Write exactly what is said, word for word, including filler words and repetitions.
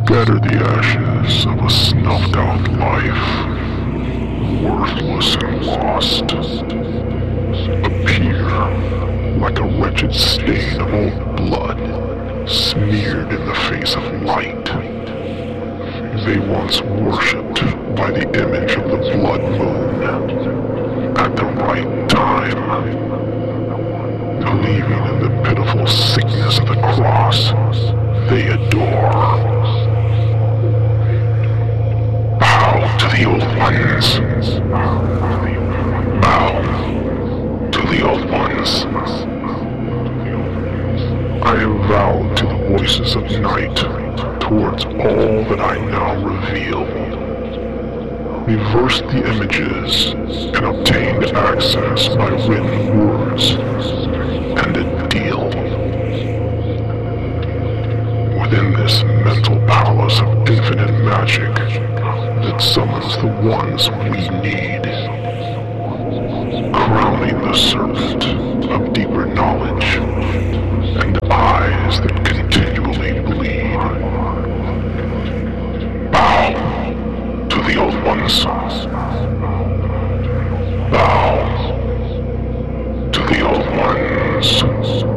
Scatter the ashes of a snuffed out life, worthless and lost. Appear like a wretched stain of old blood, smeared in the face of light. They once worshipped by the image of the blood moon at the right time, believing in the pitiful sickness of the cross they adore. Bow to the old ones. Bow to the old ones. I have vowed to the voices of night towards all that I now reveal. Reversed the images and obtained access by written words and a deal. Within this mental palace of infinite magic that summons the ones we need, crowning the serpent of deeper knowledge and eyes that continually bleed. Bow to the old ones. Bow to the old ones.